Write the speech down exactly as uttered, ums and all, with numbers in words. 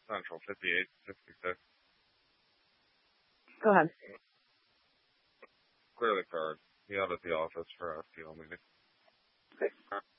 Central, fifty-eight sixty-six. Go ahead. Clearly card. He out at the office for our F T L meeting. Okay.